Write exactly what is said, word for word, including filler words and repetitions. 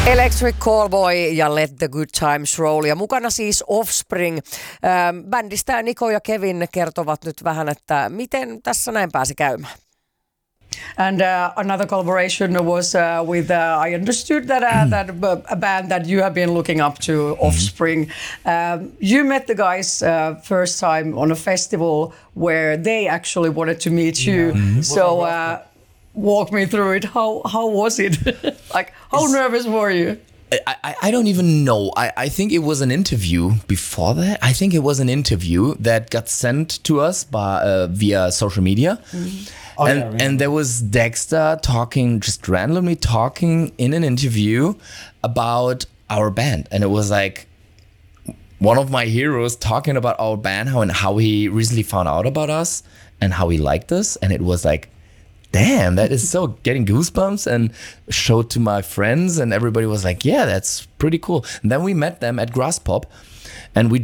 Electric Callboy ja Let the Good Times Roll. Ja mukana siis Offspring. Ähm, bändistä Niko ja Kevin kertovat nyt vähän, että miten tässä näin pääsi käymään. And uh, another collaboration was uh, with, uh, I understood that uh, that uh, a band that you have been looking up to, Offspring. Um, you met the guys uh, first time on a festival where they actually wanted to meet you. Mm-hmm. So uh, walk me through it. How how was it? Like, how it's, nervous were you? I, I don't even know. I, I think it was an interview before that. I think it was an interview that got sent to us by uh, via social media. Mm-hmm. Oh, and, yeah, and there was Dexter talking, just randomly talking in an interview about our band. And it was like one of my heroes talking about our band, how and how he recently found out about us and how he liked us. And it was like, damn, that is so getting goosebumps, and showed to my friends, and everybody was like, yeah, that's pretty cool. And then we met them at Grasspop, and we